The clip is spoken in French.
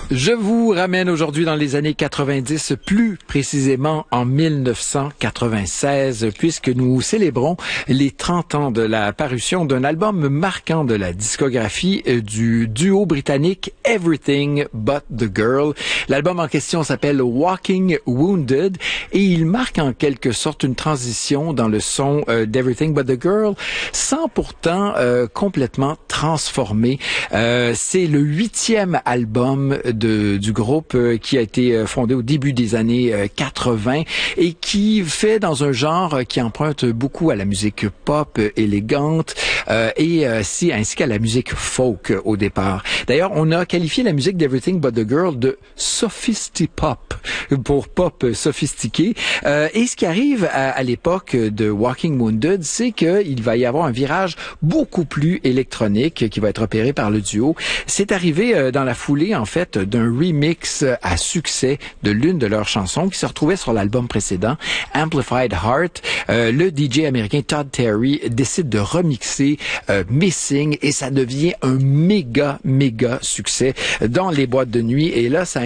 Je vous ramène aujourd'hui dans les années 90, plus précisément en 1996, puisque nous célébrons les 30 ans de la parution d'un album marquant de la discographie du duo britannique Everything But the Girl. L'album en question s'appelle Walking Wounded et il marque en quelque sorte une transition dans le son d'Everything But the Girl, sans pourtant complètement transformer. C'est le 8e album du groupe qui a été fondé au début des années 80 et qui fait dans un genre qui emprunte beaucoup à la musique pop élégante ainsi qu'à la musique folk au départ. D'ailleurs, on a qualifié la musique d'Everything But the Girl de sophisti-pop, pour pop sophistiqué. Et ce qui arrive à l'époque de Walking Wounded, c'est qu'il va y avoir un virage beaucoup plus électronique qui va être opéré par le duo. C'est arrivé dans la foulée, en fait, d'un remix à succès de l'une de leurs chansons qui se retrouvait sur l'album précédent, Amplified Heart. Le DJ américain Todd Terry décide de remixer Missing et ça devient un méga succès dans les boîtes de nuit. Et là, ça